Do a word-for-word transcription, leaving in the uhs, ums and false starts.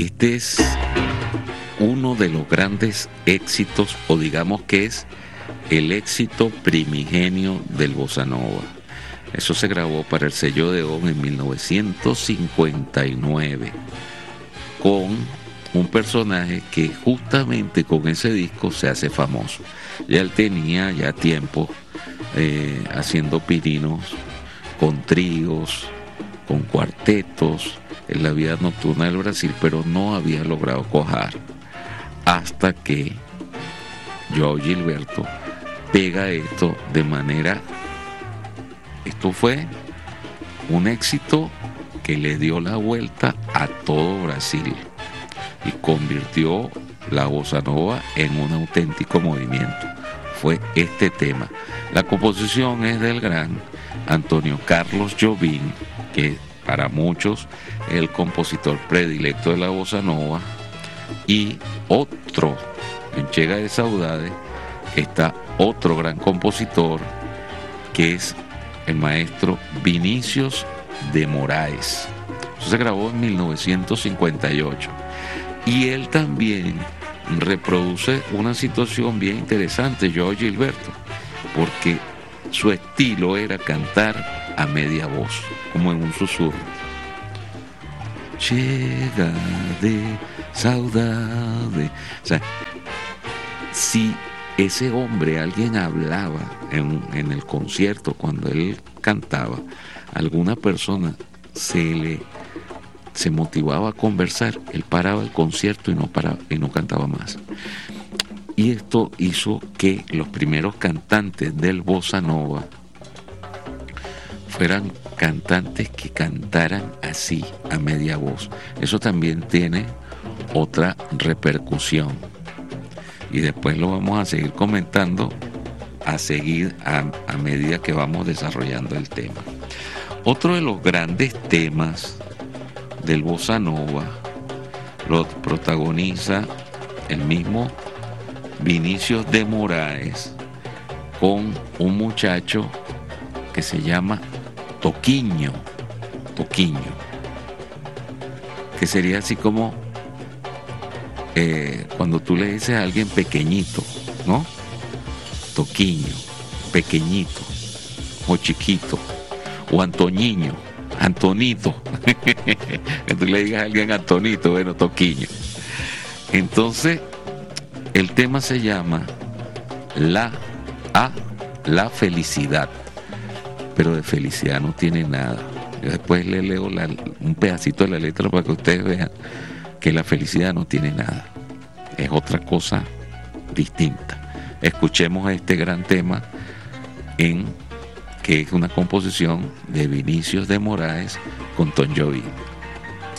Este es uno de los grandes éxitos, o digamos que es el éxito primigenio del bossa nova. Eso se grabó para el sello Odeón en mil novecientos cincuenta y nueve con un personaje que justamente con ese disco se hace famoso. Ya él tenía ya tiempo eh, haciendo pirinos con tríos, con cuartetos en la vida nocturna del Brasil, pero no había logrado cuajar hasta que Joao Gilberto pega esto de manera... Esto fue un éxito que le dio la vuelta a todo Brasil y convirtió la bossa nova en un auténtico movimiento. Fue este tema. La composición es del gran Antonio Carlos Jobim, que para muchos es el compositor predilecto de la bossa nova, y otro, en Chega de Saudade, está otro gran compositor que es el maestro Vinicius de Moraes. Eso se grabó en mil novecientos cincuenta y ocho y él también reproduce una situación bien interesante, Joao Gilberto, porque su estilo era cantar a media voz, como en un susurro. Chega de saudade. O sea, si ese hombre, alguien hablaba en, en el concierto cuando él cantaba, alguna persona se le se motivaba a conversar, él paraba el concierto y no paraba, y no cantaba más. Y esto hizo que los primeros cantantes del bossa nova fueran cantantes que cantaran así, a media voz. Eso también tiene otra repercusión. Y después lo vamos a seguir comentando a seguir a, a medida que vamos desarrollando el tema. Otro de los grandes temas del bossa nova lo protagoniza el mismo Vinicius de Moraes con un muchacho que se llama Toquinho, Toquinho, que sería así como eh, cuando tú le dices a alguien pequeñito, ¿no? Toquinho, pequeñito, o chiquito, o Antoniño, Antonito, que tú le digas a alguien Antonito, bueno, Toquinho. Entonces, el tema se llama La a la felicidad, pero de felicidad no tiene nada. Yo después le leo la, un pedacito de la letra para que ustedes vean que la felicidad no tiene nada, es otra cosa distinta. Escuchemos este gran tema en que es una composición de Vinicius de Moraes con Tom Jobim.